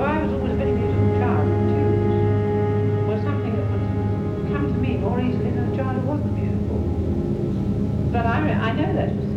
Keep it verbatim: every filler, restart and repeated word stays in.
I was always a very beautiful child, too, was something that would come to me more easily than a child who wasn't beautiful. But I, I know that was